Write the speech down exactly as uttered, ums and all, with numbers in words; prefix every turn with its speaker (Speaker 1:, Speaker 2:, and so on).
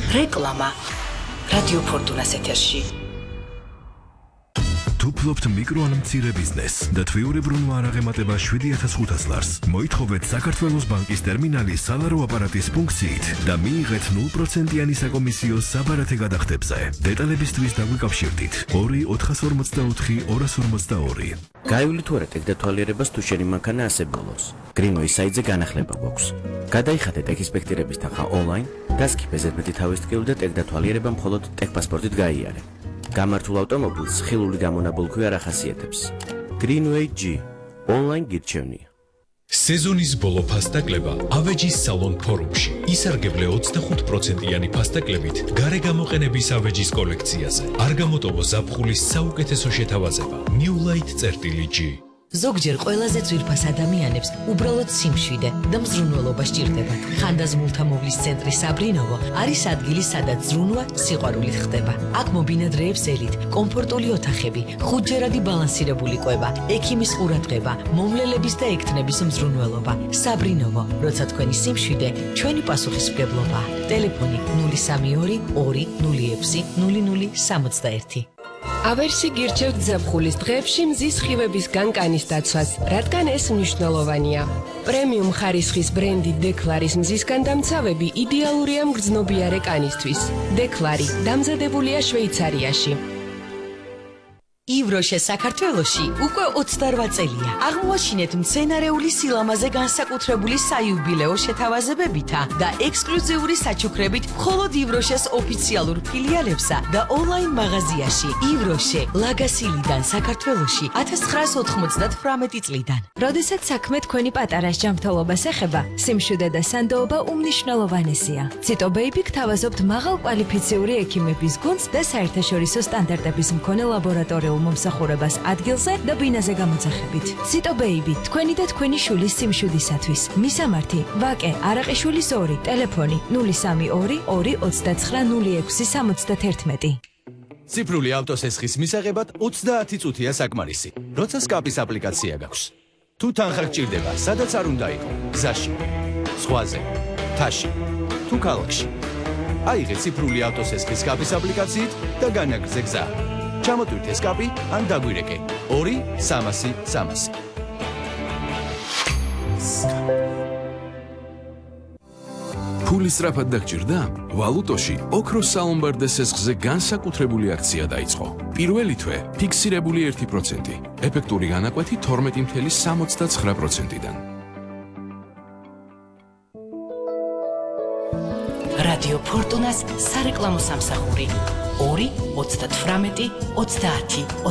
Speaker 1: რეკლამა რადიო ფორტუნას ეთერში.
Speaker 2: თუ ფლობთ მიკრო ან მცირე ბიზნესს და თვიურებრუნვა არ აღემატება შვიდი ათას ხუთას ლარს, მოითხოვეთ საქართველოს ბანკის ტერმინალის სალარო აპარატის ფუნქციით და მიიღეთ ნულ პროცენტიანი საკომისიო საბარათე გადახდებზე. დეტალებისთვის დაგვიკავშირდით ორი ოთხას ორმოცდაოთხი ორას ორმოცდაორი.
Speaker 3: გაივლი თუ არა ტექდათვალიერებას თუ შენი მანქანა ასე ბოლოს. Greenway საიტზე განახლება გვაქვს. გადაიხადეთ ტექინსპექტირების თანხა ონლაინ, გასკიფე ზედმეტი თავის ტკივილი და ტექდათვალიერება მხოლოდ ტექპასპორტით გაიარე. გამართულ ავტომობილს ხილული გამონაბოლქვი არ ახასიათებს. Greenway G ონლაინ გირჩევნია.
Speaker 4: სეზონის ბოლო ფასტაკლება ავეჯის სალონ ფორუმში. ისარგებლე ოცდახუთ პროცენტიანი ფასტაკლებით გარეგამოყენების ავეჯის კოლექციაზე. არ გამოტოვო ზაფხულის საუკეთესო შეთავაზება. New Light წერტილი G.
Speaker 1: ზოგჯერ ყველაზე ძვირფას ადამიანებს უბრალოდ სიმშვიდე და მზრუნველობა სჭირდებათ. ხანდაზმულთა მოვლის ცენტრი საბრინოვო არის ადგილი, სადაც ზრუნვა სიყვარულით ხდება. აქ მობინადრეებს ელით, კომფორტული ოთახები, ხუთჯერადი ბალანსირებული კვება, ექიმის ყურადღება, მომლელების და ექთნების მზრუნველობა. საბრინოვო, როცა თქვენი სიმშვიდე, ჩვენი პასუხისმგებლობა. ტელეფონი ნული სამი ორი ორი ნული ექვსი ნული ნული სამოცდაერთი.
Speaker 5: ავერსი გირჩევთ ზაფხულის დღეებში მზის ხივების განკანის დაცვას, რადგან ეს მნიშვნელოვანია. პრემიუმ ხარისხის ბრენდი დეკლარის მზის განდამცავები იდეალურია მგრძნობიარე კანისთვის. დეკლარი დამზადებულია შვეიცარიაში.
Speaker 1: ივროშე საქართველოში უკვე ოცდარვა წელია. აღმოაჩინეთ მცენარეული სილამაზე განსაკუთრებული საიუბილეო შეთავაზებებითა და ექსკლუზიური საჩუქრებით მხოლოდ ივროშეს ოფიციალურ ფილიალებსა და ონლაინ მაღაზიაში. ივროშე ლაგასილიდან საქართველოში ათას ცხრაას ოთხმოცდათვრამეტი წლიდან.
Speaker 6: როდესაც საქმე თქვენი პატარას ჯანმრთელობას ეხება, სიმშვიდე და სანდოობა უმნიშვნელოვანესია. ციტო ბეიბი გთავაზობთ მაღალ კვალიფიციური ექიმების გუნდს და საერთაშორისო სტანდარტების მქონე ლაბორატორიულ მომსახურებას ადგილზე და ბინაზე გამოძახებით. ციტო ბეიბი, თქვენი და თქვენი შვილის სიმშვიდისათვის. მისამართი: ვაკე არაყიშვილის ორი, ტელეფონი ნული სამი ორი ორი ოცდაცხრა ნული ექვსი სამოცდათერთმეტი.
Speaker 7: ციფრული ავტოსესხის მისაღებად ოცდაათი წუთია საკმარისი, როცა სკაპის აპლიკაცია გაქვს. თუ თანხა გჭირდება, სადაც არ უნდა იყო, გზაში, ზღვაზე, მთაში, თუ ქალაქში. აიღე ციფრული ავტოსესხის სკაპის აპლიკაციით და განაგრძე გზა. ჩამოტვირთე სკაპი ან დაგვირეკე ორი სამასი სამასი.
Speaker 8: ფული სწრაფად დაგჭირდა? ვალუტოში ოქროს სალომბარდე სესხზე განსაკუთრებული აქცია დაიწყო. პირველი თვე ფიქსირებული ერთი პროცენტი, ეფექტური განაკვეთი თორმეტი მცდე სამოცდაცხრა პროცენტიდან.
Speaker 1: რადიო ფორტუნას სარეკლამო სამსახური ორი ოცდათვრამეტი ოცდაათი